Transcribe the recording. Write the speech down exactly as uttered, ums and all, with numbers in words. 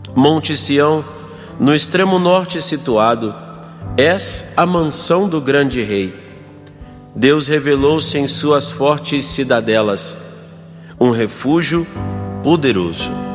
Monte Sião, no extremo norte situado, és a mansão do grande rei. Deus revelou-se em suas fortes cidadelas, um refúgio poderoso.